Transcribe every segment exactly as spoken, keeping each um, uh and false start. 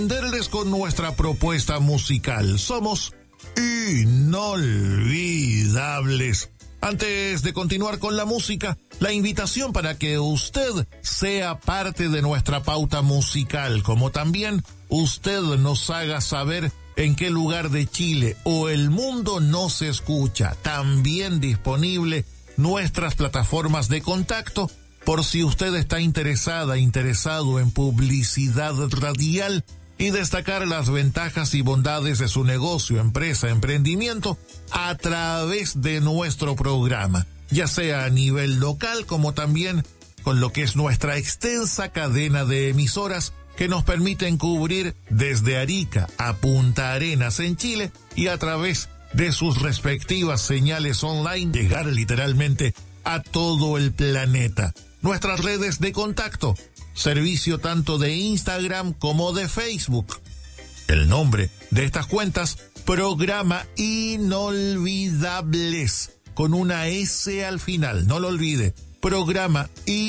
sorprenderles con nuestra propuesta musical. Somos inolvidables. Antes de continuar con la música, la invitación para que usted sea parte de nuestra pauta musical, como también usted nos haga saber en qué lugar de Chile o el mundo nos escucha. También disponible nuestras plataformas de contacto por si usted está interesada, interesado en publicidad radial y destacar las ventajas y bondades de su negocio, empresa, emprendimiento a través de nuestro programa, ya sea a nivel local como también con lo que es nuestra extensa cadena de emisoras que nos permiten cubrir desde Arica a Punta Arenas en Chile y a través de sus respectivas señales online llegar literalmente a todo el planeta. Nuestras redes de contacto, servicio tanto de Instagram como de Facebook. El nombre de estas cuentas, Programa Inolvidables, con una S al final, no lo olvide. Programa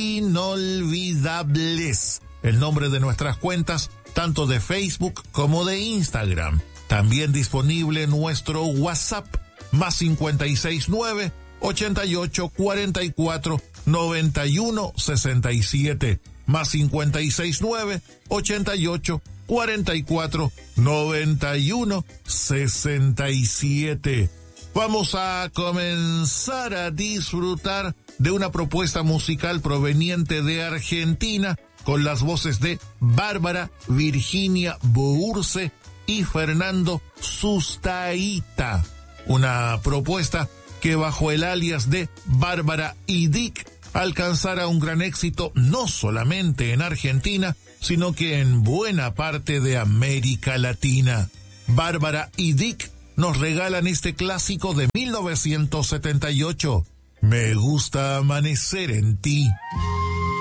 Inolvidables. El nombre de nuestras cuentas, tanto de Facebook como de Instagram. También disponible nuestro WhatsApp, más cincuenta y seis nueve, ochenta y ocho, cuarenta y cuatro, noventa y uno, sesenta y siete. Más cincuenta y seis nueve, ochenta y ocho, cuarenta y cuatro, noventa y uno, sesenta y siete. Vamos a comenzar a disfrutar de una propuesta musical proveniente de Argentina con las voces de Bárbara Virginia Bourse y Fernando Sustaita. Una propuesta que bajo el alias de Bárbara y Dick alcanzará un gran éxito no solamente en Argentina, sino que en buena parte de América Latina. Bárbara y Dick nos regalan este clásico de mil novecientos setenta y ocho, Me gusta amanecer en ti.